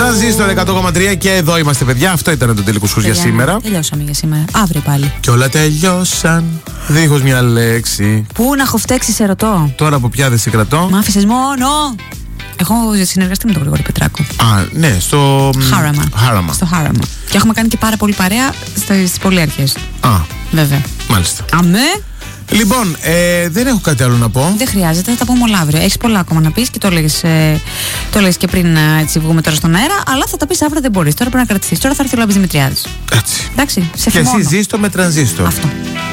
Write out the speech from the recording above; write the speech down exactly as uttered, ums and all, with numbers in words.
Τρανζίστορ εκατό κόμμα τρία και εδώ είμαστε, παιδιά. Αυτό ήταν το τελικό σου για σήμερα. Τελειώσαμε για σήμερα. Αύριο πάλι. Και όλα τελειώσαν. Δίχως μια λέξη. Πού να έχω φταίξει, σε ρωτώ. Τώρα από ποια δεν σε κρατώ. Μ' άφησες μόνο. Έχω συνεργαστεί με τον Γρηγόρη Πετράκο. Α, ναι, στο. Χάραμα. Χάραμα. Στο Χάραμα. Και έχουμε κάνει και πάρα πολύ παρέα στις πολύ αρχές. Α. Βέβαια. Μάλιστα. Αμέ. Λοιπόν, ε, δεν έχω κάτι άλλο να πω. Δεν χρειάζεται, θα τα πούμε όλα αύριο. Έχεις πολλά ακόμα να πεις και το έλεγες, ε, το έλεγες και πριν, ε, έτσι βγούμε τώρα στον αέρα, αλλά θα τα πεις αύριο, δεν μπορείς. Τώρα πρέπει να κρατηθείς. Τώρα θα έρθει ο Λάμπης Δημητριάδης. Έτσι. Εντάξει, σε και θυμώνω. εσύ ζήστο με τρανζίστορ. Αυτό.